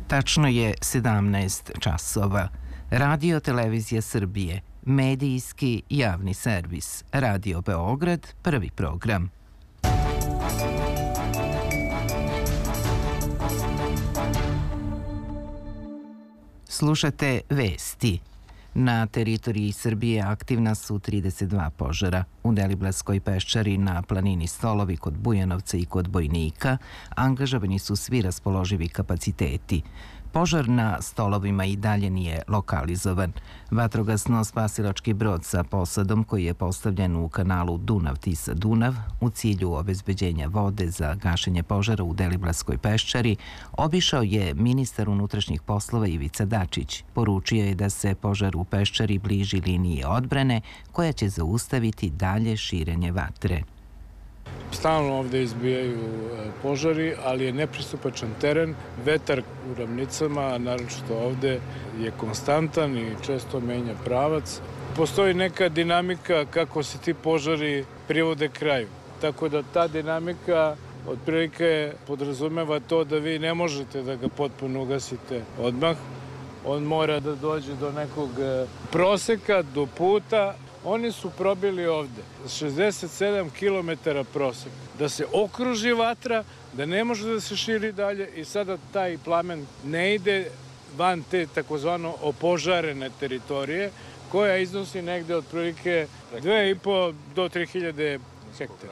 Tačno je 17 časova. Radio Televizija Srbije, medijski javni servis. Radio Beograd, prvi program. Slušate vesti. Na teritoriji Srbije aktivna su 32 požara. U Deliblatskoj peščari na planini Stolovi kod Bujanovca i kod Bojnika angažovani su svi raspoloživi kapaciteti. Požar na Stolovima i dalje nije lokalizovan. Vatrogasno-spasilački brod sa posadom koji je postavljen u kanalu Dunav-Tisa-Dunav u cilju obezbeđenja vode za gašenje požara u Deliblatskoj peščari obišao je ministar unutrašnjih poslova Ivica Dačić. Poručio je da se požar u peščari bliži liniji odbrane koja će zaustaviti dalje širenje vatre. Stalno ovde izbijaju požari, ali je nepristupačan teren. Vetar u ravnicama, naročito ovde, je konstantan i često menja pravac. Postoji neka dinamika kako se ti požari privode kraju. Tako da ta dinamika otprilike podrazumeva to da vi ne možete da ga potpuno ugasite odmah. On mora da dođe do nekog proseka, do puta. Oni su probili ovde 67 km prosek, da se okruži vatra, da ne može da se širi dalje i sada taj plamen ne ide van te takozvano opožarene teritorije koja iznosi negde otprilike 2,5 do 3.000 hektara.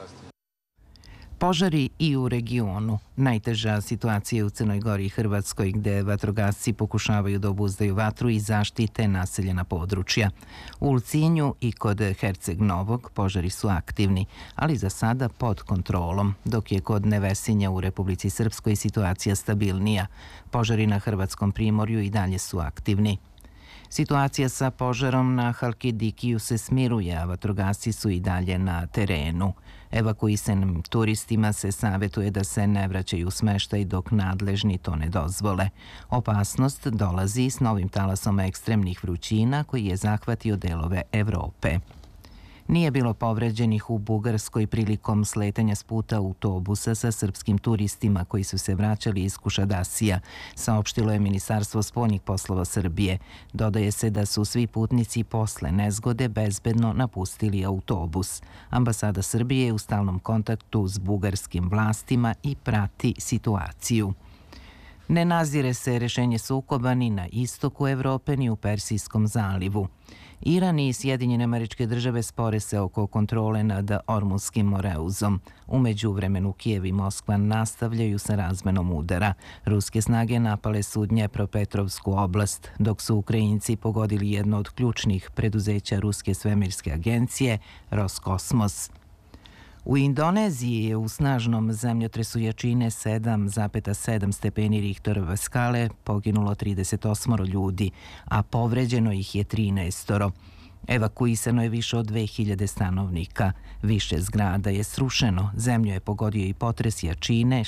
Požari i u regionu. Najteža situacija je u Crnoj Gori i Hrvatskoj gde vatrogasci pokušavaju da obuzdaju vatru i zaštite naseljena područja. U Ulcinju i kod Herceg Novog požari su aktivni, ali za sada pod kontrolom, dok je kod Nevesinja u Republici Srpskoj situacija stabilnija. Požari na Hrvatskom primorju i dalje su aktivni. Situacija sa požarom na Halkidikiju se smiruje, a vatrogasci su i dalje na terenu. Evakuisanim turistima se savjetuje da se ne vraćaju u smeštaj dok nadležni to ne dozvole. Opasnost dolazi s novim talasom ekstremnih vrućina koji je zahvatio delove Evrope. Nije bilo povređenih u Bugarskoj prilikom sletanja s puta autobusa sa srpskim turistima koji su se vraćali iz Kušadasija, saopštilo je Ministarstvo spoljnih poslova Srbije. Dodaje se da su svi putnici posle nezgode bezbedno napustili autobus. Ambasada Srbije je u stalnom kontaktu s bugarskim vlastima i prati situaciju. Ne nazire se rešenje sukoba ni na istoku Evrope ni u Persijskom zalivu. Iran i Sjedinjene Američke Države spore se oko kontrole nad Ormunskim moreuzom. U međuvremenu Kijev i Moskva nastavljaju sa razmenom udara. Ruske snage napale su Dnjepropetrovsku oblast, dok su Ukrajinci pogodili jedno od ključnih preduzeća Ruske svemirske agencije Roskosmos. U Indoneziji je u snažnom zemljotresu jačine 7,7 stepeni Richterove skale poginulo 38 ljudi, a povređeno ih je 13. Evakuisano je više od 2000 stanovnika. Više zgrada je srušeno. Zemlju je pogodio i potres jačine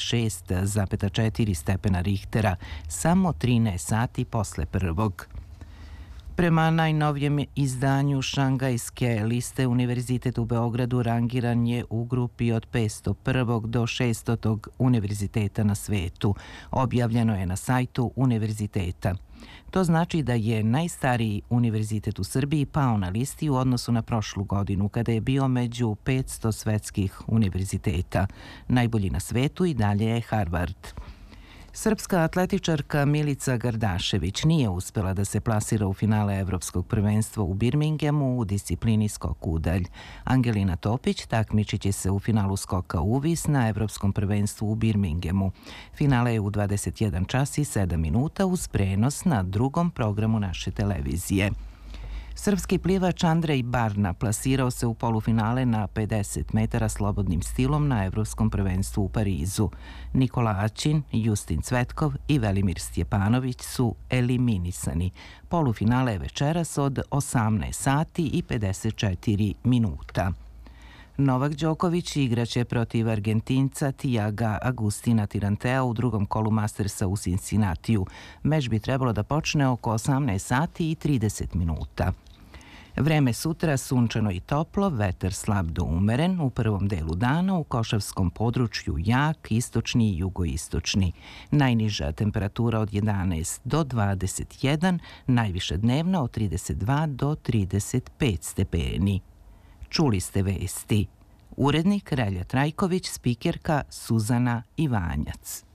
6,4 stepena Richtera samo 13 sati posle prvog. Prema najnovijem izdanju Šangajske liste, Univerzitet u Beogradu rangiran je u grupi od 501. do 600. univerziteta na svetu. Objavljeno je na sajtu univerziteta. To znači da je najstariji univerzitet u Srbiji pao na listi u odnosu na prošlu godinu, kada je bio među 500 svetskih univerziteta. Najbolji na svetu i dalje je Harvard. Srpska atletičarka Milica Gardašević nije uspela da se plasira u finale Evropskog prvenstva u Birminghamu u disciplini skok udalj. Angelina Topić takmičit će se u finalu skoka uvis na Evropskom prvenstvu u Birminghamu. Finale je u 21 čas i 7 minuta uz prenos na drugom programu naše televizije. Srpski plivač Andrej Barna plasirao se u polufinale na 50 metara slobodnim stilom na Evropskom prvenstvu u Parizu. Nikola Ačin, Justin Cvetkov i Velimir Stjepanović su eliminisani. Polufinale je večeras od 18 sati i 54 minuta. Novak Đoković igraće protiv Argentinca Tiaga Agustina Tirantea u drugom kolu Mastersa u Cincinnatiju. Meč bi trebalo da počne oko 18 sati i 30 minuta. Vreme sutra sunčano i toplo, vetar slab do umeren, u prvom delu dana u Košavskom području jak, istočni i jugoistočni. Najniža temperatura od 11 do 21, najviše dnevna od 32 do 35 stepeni. Čuli ste vesti. Urednik Relja Trajković, spikerka Suzana Ivanjac.